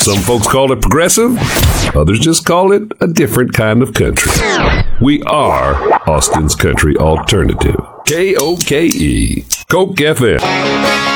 Some folks call it progressive. Others just call it a different kind of country. We are Austin's country alternative. KOKE, Coke FM.